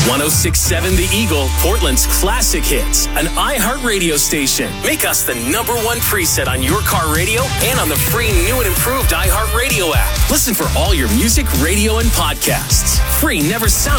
1067 The Eagle, Portland's classic hits, an iHeartRadio station. Make us the #1 preset on your car radio and on the free new and improved iHeartRadio app. Listen for all your music, radio, and podcasts. Free never sounded